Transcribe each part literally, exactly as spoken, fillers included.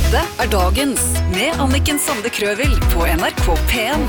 Dette er Dagens med Anniken Sande Krøvel på N R K P en.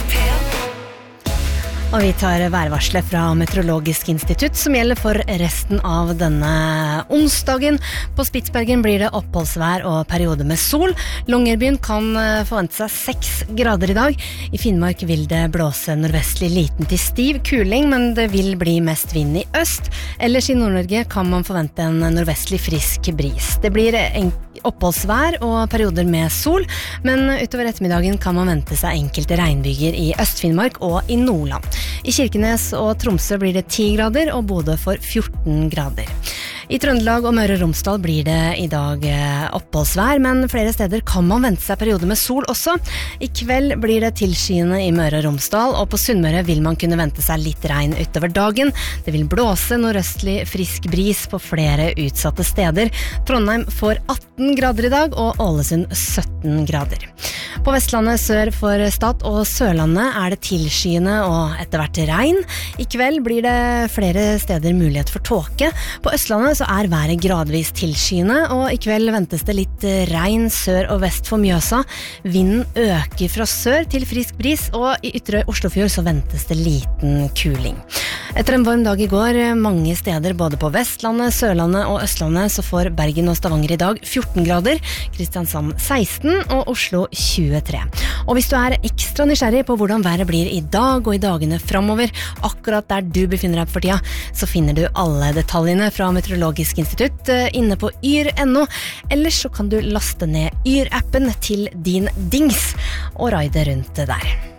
Og vi tar værvarslet fra Meteorologisk institutt som gjelder for resten av denne onsdagen. På Spitsbergen blir det oppholdsvær og periode med sol. Longyearbyen kan forvente seg seks grader i dag. I Finnmark vil det blåse nordvestlig liten til stiv kuling, men det vil bli mest vind i øst. Ellers i Nord-Norge kan man forvente en nordvestlig frisk bris. Det blir oppholdsvær og perioder med sol, men utover ettermiddagen kan man vente seg enkelte regnbyger i Øst-Finnmark og i Nordland. I Kirkenes og Tromsø blir det ti grader, og Bodø får fjorten grader. I Trøndelag og Møre og Romsdal blir det i dag oppholdsvær, men flere steder kan man vente seg perioder med sol også. I kveld blir det tilskyende i Møre og Romsdal, og på Sunnmøre vil man kunne vente seg litt regn utover dagen. Det vil blåse nordøstlig frisk bris på flere utsatte steder. Trondheim får atten grader i dag, og Ålesund sytten grader. På Vestlandet sør for Stad og Sørlandet er det tilskyende og etter hvert regn. I kveld blir det flere steder mulighet for tåke. På Østlandet så er været gradvis tilskyende, og i kveld ventes det litt regn sør og vest for Mjøsa. Vinden øker fra sør til frisk bris, og i ytre Oslofjord så ventes det liten kuling. Etter en varm dag i går, mange steder både på Vestlandet, Sørlandet og Østlandet, så får Bergen og Stavanger i dag fjorten grader, Kristiansand seksten og Oslo tjuetre. Og hvis du er ekstra nysgjerrig på hvordan været blir i dag og i dagene fremover, akkurat der du befinner deg for tida, så finner du alle detaljene fra Meteorologisk institutt inne på yr punktum no. Ellers så kan du laste ned Yr-appen til din dings og raide rundt der.